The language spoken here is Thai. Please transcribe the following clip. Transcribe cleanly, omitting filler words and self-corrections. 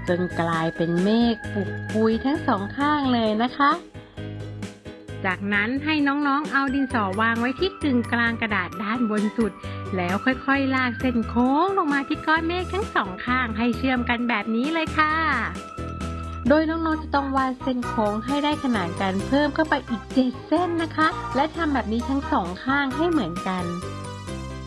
จนกลายเป็นเมฆปุกปุยทั้งสองข้างเลยนะคะ จากนั้นให้น้องๆเอาดินสอวางไว้ที่กึ่งกลางกระดาษด้านบนสุดแล้วค่อยๆลากเส้นโค้งลงมาที่ก้อนเมฆทั้งสองข้างให้เชื่อมกันแบบนี้เลยค่ะโดยน้องๆจะต้องวาดเส้นโค้งให้ได้ขนานกันเพิ่มเข้าไปอีก7 เส้นนะคะและทำแบบนี้ทั้งสองข้างให้เหมือนกัน